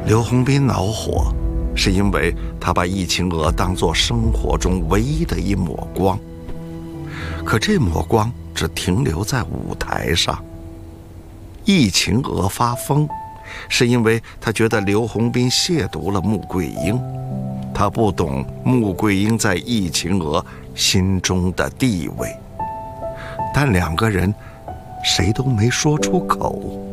刘洪斌恼火，是因为他把易晴娥当作生活中唯一的一抹光，可这抹光只停留在舞台上。易晴娥发疯，是因为他觉得刘洪斌亵渎了穆桂英，他不懂穆桂英在易晴娥心中的地位，但两个人谁都没说出口。